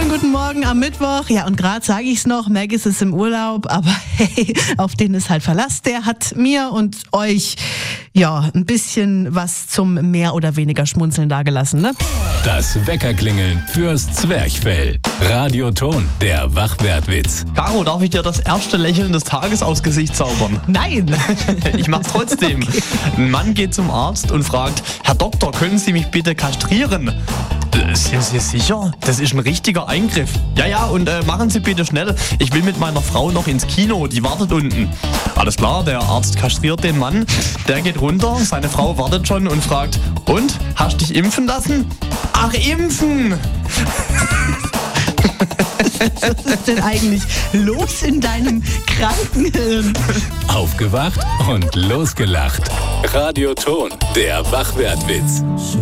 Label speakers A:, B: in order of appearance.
A: Schönen guten Morgen am Mittwoch. Ja, und gerade sage ich es noch, Maggis ist im Urlaub, aber hey, auf den ist halt Verlass. Der hat mir und euch ja ein bisschen was zum mehr oder weniger Schmunzeln dagelassen, ne?
B: Das Weckerklingeln fürs Zwerchfell. Radioton, der Wachwertwitz.
C: Caro, darf ich dir das erste Lächeln des Tages aus Gesicht zaubern?
A: Nein!
C: Ich mach's trotzdem. Ein Mann geht zum Arzt und fragt: Herr Doktor, können Sie mich bitte kastrieren? Sind Sie sicher? Das ist ein richtiger Eingriff. Ja, und machen Sie bitte schnell. Ich will mit meiner Frau noch ins Kino, die wartet unten. Alles klar, der Arzt kastriert den Mann. Der geht runter, seine Frau wartet schon und fragt: Und, hast dich impfen lassen? Ach, impfen!
A: Was ist denn eigentlich los in deinem kranken Hirn?
B: Aufgewacht und losgelacht. Radioton, der Wachwertwitz.